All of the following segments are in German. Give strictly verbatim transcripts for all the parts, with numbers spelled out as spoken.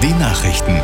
die Nachrichten.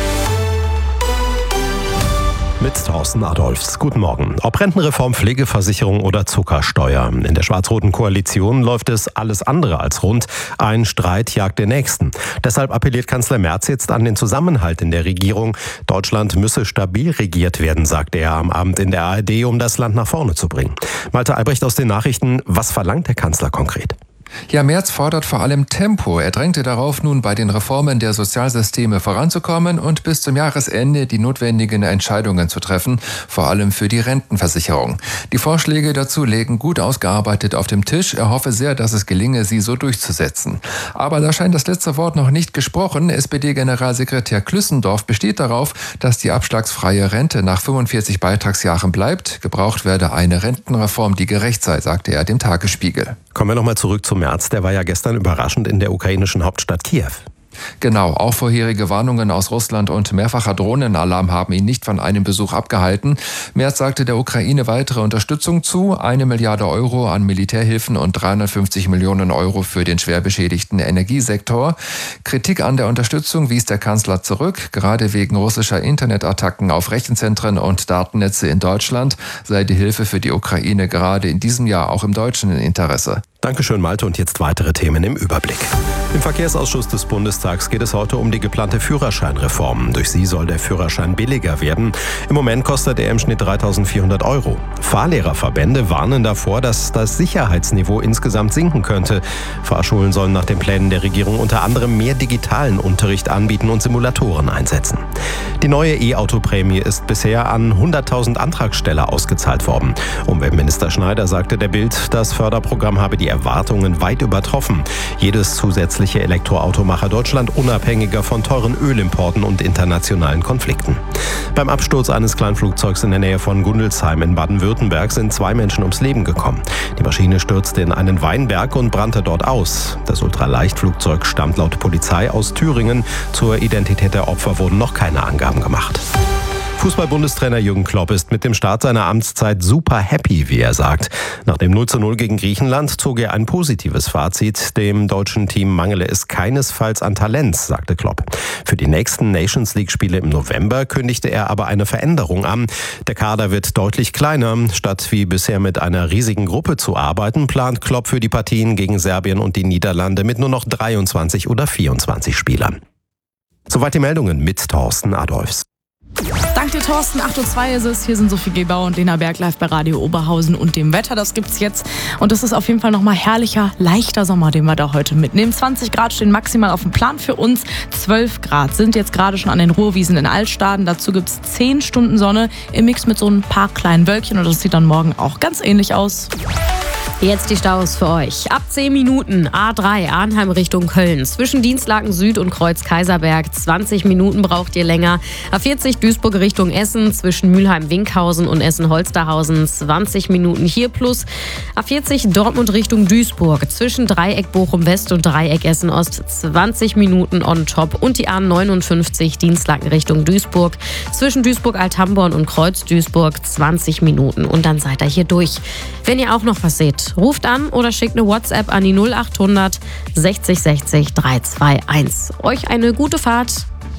Mit Thorsten Adolfs. Guten Morgen. Ob Rentenreform, Pflegeversicherung oder Zuckersteuer. In der schwarz-roten Koalition läuft es alles andere als rund. Ein Streit jagt den nächsten. Deshalb appelliert Kanzler Merz jetzt an den Zusammenhalt in der Regierung. Deutschland müsse stabil regiert werden, sagte er am Abend in der A R D, um das Land nach vorne zu bringen. Malte Albrecht aus den Nachrichten. Was verlangt der Kanzler konkret? Ja, Merz fordert vor allem Tempo. Er drängte darauf, nun bei den Reformen der Sozialsysteme voranzukommen und bis zum Jahresende die notwendigen Entscheidungen zu treffen, vor allem für die Rentenversicherung. Die Vorschläge dazu legen gut ausgearbeitet auf dem Tisch. Er hoffe sehr, dass es gelinge, sie so durchzusetzen. Aber da scheint das letzte Wort noch nicht gesprochen. S P D-Generalsekretär Klüssendorf besteht darauf, dass die abschlagsfreie Rente nach fünfundvierzig Beitragsjahren bleibt. Gebraucht werde eine Rentenreform, die gerecht sei, sagte er dem Tagesspiegel. Kommen wir nochmal zurück zum Merz. Der war ja gestern überraschend in der ukrainischen Hauptstadt Kiew. Genau, auch vorherige Warnungen aus Russland und mehrfacher Drohnenalarm haben ihn nicht von einem Besuch abgehalten. Merz sagte der Ukraine weitere Unterstützung zu, eine Milliarde Euro an Militärhilfen und dreihundertfünfzig Millionen Euro für den schwer beschädigten Energiesektor. Kritik an der Unterstützung wies der Kanzler zurück. Gerade wegen russischer Internetattacken auf Rechenzentren und Datennetze in Deutschland sei die Hilfe für die Ukraine gerade in diesem Jahr auch im deutschen Interesse. Dankeschön, Malte. Und jetzt weitere Themen im Überblick. Im Verkehrsausschuss des Bundestags geht es heute um die geplante Führerscheinreform. Durch sie soll der Führerschein billiger werden. Im Moment kostet er im Schnitt dreitausendvierhundert Euro. Fahrlehrerverbände warnen davor, dass das Sicherheitsniveau insgesamt sinken könnte. Fahrschulen sollen nach den Plänen der Regierung unter anderem mehr digitalen Unterricht anbieten und Simulatoren einsetzen. Die neue E-Auto-Prämie ist bisher an hunderttausend Antragsteller ausgezahlt worden. Umweltminister Schneider sagte der Bild, das Förderprogramm habe die Erwartungen weit übertroffen. Jedes zusätzliche Elektroauto mache Deutschland unabhängiger von teuren Ölimporten und internationalen Konflikten. Beim Absturz eines Kleinflugzeugs in der Nähe von Gundelsheim in Baden-Württemberg sind zwei Menschen ums Leben gekommen. Die Maschine stürzte in einen Weinberg und brannte dort aus. Das Ultraleichtflugzeug stammt laut Polizei aus Thüringen. Zur Identität der Opfer wurden noch keine Angaben gemacht. Fußball-Bundestrainer Jürgen Klopp ist mit dem Start seiner Amtszeit super happy, wie er sagt. Nach dem null zu null gegen Griechenland zog er ein positives Fazit. Dem deutschen Team mangele es keinesfalls an Talent, sagte Klopp. Für die nächsten Nations-League-Spiele im November kündigte er aber eine Veränderung an. Der Kader wird deutlich kleiner. Statt wie bisher mit einer riesigen Gruppe zu arbeiten, plant Klopp für die Partien gegen Serbien und die Niederlande mit nur noch dreiundzwanzig oder vierundzwanzig Spielern. Soweit die Meldungen mit Thorsten Adolfs. Dank dir, Thorsten. acht Uhr zwei ist es. Hier sind Sophie Gebauer und Lena Berg live bei Radio Oberhausen und dem Wetter. Das gibt's jetzt. Und das ist auf jeden Fall nochmal herrlicher, leichter Sommer, den wir da heute mitnehmen. zwanzig Grad stehen maximal auf dem Plan für uns. zwölf Grad sind jetzt gerade schon an den Ruhrwiesen in Altstaden. Dazu gibt's zehn Stunden Sonne im Mix mit so ein paar kleinen Wölkchen. Und das sieht dann morgen auch ganz ähnlich aus. Jetzt die Staus für euch. Ab zehn Minuten A drei Arnheim Richtung Köln. Zwischen Dienstlaken Süd und Kreuz Kaiserberg. zwanzig Minuten braucht ihr länger. A vierzig Duisburg Richtung Essen. Zwischen Mülheim-Winkhausen und Essen-Holsterhausen. zwanzig Minuten hier plus. A vierzig Dortmund Richtung Duisburg. Zwischen Dreieck Bochum West und Dreieck Essen Ost. zwanzig Minuten on top. Und die A neunundfünfzig Dienstlaken Richtung Duisburg. Zwischen Duisburg-Althamborn und Kreuz Duisburg. zwanzig Minuten. Und dann seid ihr hier durch. Wenn ihr auch noch was seht, ruft an oder schickt eine WhatsApp an die null acht hundert sechzig sechzig dreihunderteinundzwanzig. Euch eine gute Fahrt.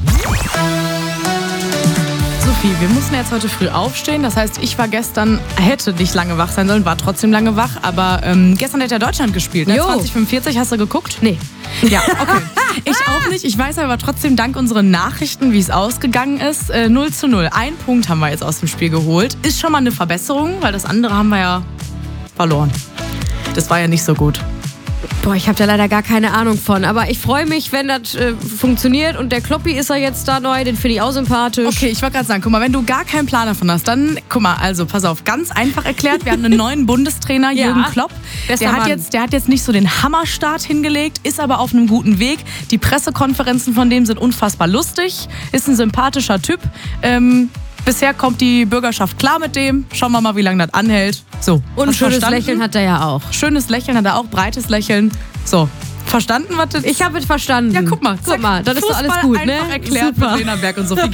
Sophie, wir mussten jetzt heute früh aufstehen. Das heißt, ich war gestern, hätte nicht lange wach sein sollen, war trotzdem lange wach. Aber ähm, gestern hat ja Deutschland gespielt, ne? zwanzig fünfundvierzig, hast du geguckt? Nee. Ja, okay. Ich auch nicht. Ich weiß aber trotzdem dank unseren Nachrichten, wie es ausgegangen ist. Äh, null zu null. Ein Punkt haben wir jetzt aus dem Spiel geholt. Ist schon mal eine Verbesserung, weil das andere haben wir ja verloren. Das war ja nicht so gut. Boah, ich habe da leider gar keine Ahnung von. Aber ich freue mich, wenn das äh, funktioniert. Und der Kloppi ist ja jetzt da neu, den finde ich auch sympathisch. Okay, ich wollte gerade sagen, guck mal, wenn du gar keinen Plan davon hast, dann, guck mal, also pass auf, ganz einfach erklärt, wir haben einen neuen Bundestrainer, Ja. Jürgen Klopp. Der hat, jetzt, der hat jetzt nicht so den Hammerstart hingelegt, ist aber auf einem guten Weg. Die Pressekonferenzen von dem sind unfassbar lustig, ist ein sympathischer Typ. Ähm, bisher kommt die Bürgerschaft klar mit dem. Schauen wir mal, wie lange das anhält. So, Und ein hast schönes verstanden? Lächeln hat er ja auch. Schönes Lächeln hat er auch, breites Lächeln. So, verstanden, was das Ich habe es verstanden. Ja, guck mal. Guck mal, dann ist doch alles gut, ne? Einfach erklärt Super. mit Lena Berg und Sophie